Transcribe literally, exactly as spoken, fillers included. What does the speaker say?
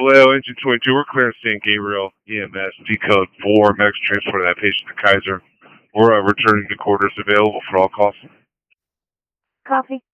Hello, Engine twenty-two, we're clearing Saint Gabriel, E M S, D code four, medics transport that patient to Kaiser. We're uh, returning to quarters available for all calls. Copy.